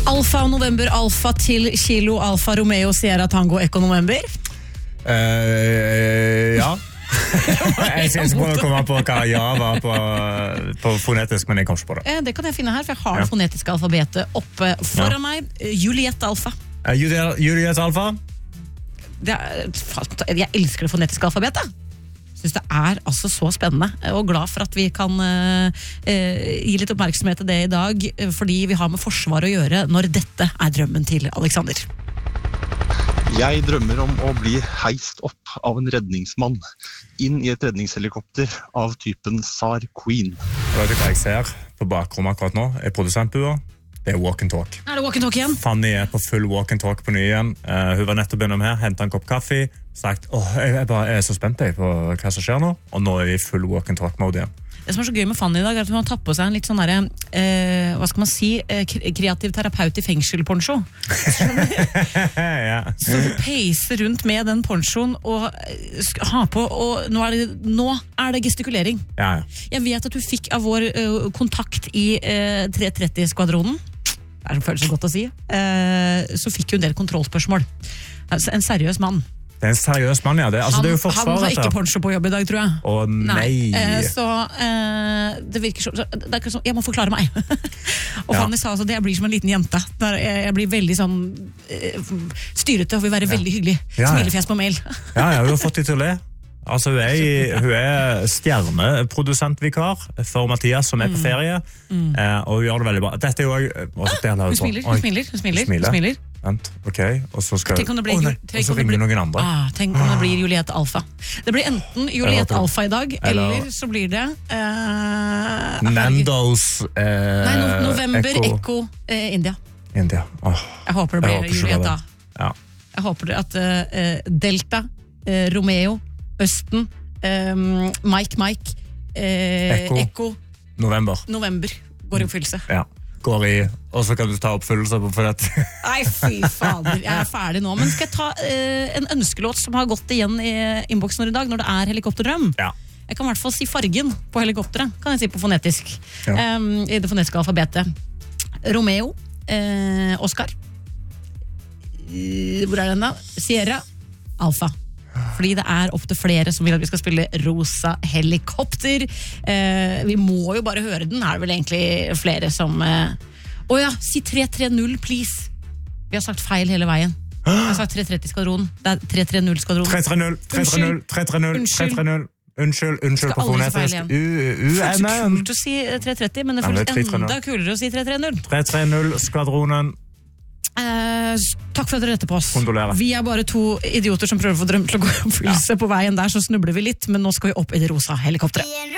Alfa November, Alfa til Kilo, Alfa Romeo, Sierra Tango, Echo November. Ja. Jeg synes på å komme på hva ja var på fonetisk, men jeg kom ikke på det. Det kan jeg finne her, for jeg har det fonetiske alfabetet oppe foran meg. Juliette Alfa. Juliette Alfa? Jeg elsker det fonetiske alfabetet. Jeg synes det er altså så spennende, og glad for at vi kan gi litt oppmerksomhet til det i dag, fordi vi har med forsvar å gjøre når dette er drømmen til Alexander. Jeg drømmer om å bli heist opp av en redningsmann inn i et redningshelikopter av typen SAR Queen. Vet du hva jeg ser på bakrommet akkurat nå? Er produsentbua? Det er walk and talk. Er det walk and talk igjen? Fanny er på full walk and talk på ny igjen. Hun var nettopp innom her, hentet en kopp kaffe, sagt, jeg er så spent på hva som skjer nå, og nå er vi i full walk and talk mode igjen. Det som er så gøy med Fanny i dag, er at hun har tatt på seg en litt sånn der, hva skal man si, kreativ terapeut i fengsel-poncho. Ja. Så hun peiser rundt med den ponchoen og har på, og nå er det gestikulering. Ja. Jeg vet at du fikk av vår kontakt i 330-skvadronen, det er som føles så godt å si, så fikk hun en del kontrollspørsmål. Altså, en seriøs mann. Det er en seriøs mann, ja. Det er jo forsvaret. Han har ikke poncho på jobb i dag, tror jeg. Å nei. Så det virker så, det er ikke sånn, jeg må forklare meg. Og Fanny sa altså, jeg blir som en liten jente. Jeg blir veldig sånn styrete og vil være veldig hyggelig. Smilefjes på mail. Ja, hun har fått de til å le. Altså, hun er stjerneprodusentvikar for Mathias, som er på ferie, og hun gjør det veldig bra. Dette er jo... Hun smiler. Vent, ok, og så skal... og så ringer noen andre. Tenk om det blir Juliette Alfa. Det blir enten Juliette Alfa i dag, eller så blir det... Nando's... November, Echo, India. Jeg håper det blir Juliette. Jeg håper at Delta, Romeo, Østen, Mike, Echo, November går i oppfyllelse. Ja, går i, og så kan du ta oppfyllelse på det. Nei, fy fader, jeg er ferdig nå. Men skal jeg ta en ønskelåt som har gått igjen i innboksen i dag, når det er helikopterdrøm? Ja. Jeg kan i hvert fall si fargen på helikopteret, kan jeg si på fonetisk. I det fonetiske alfabetet. Romeo, Oscar. Hvor er den da? Sierra, Alfa. Fordi det er opp til flere som vil at vi skal spille Rosa Helikopter. Vi må jo bare høre den. Er det vel egentlig flere som... si 330, please. Vi har sagt feil hele veien. Jeg har sagt 330-skvadronen. Det er 330-skvadronen. 330. Unnskyld på fonetisk. Det er så kult å si 330, men det føles enda kulere å si 330. 330-skvadronen. Takk for at dere retter på oss. Kondolerer. Vi er bare to idioter som prøver å få drøm til å gå i oppfyllelse på veien der, så snubler vi litt, men nå skal vi opp i det rosa helikopteret.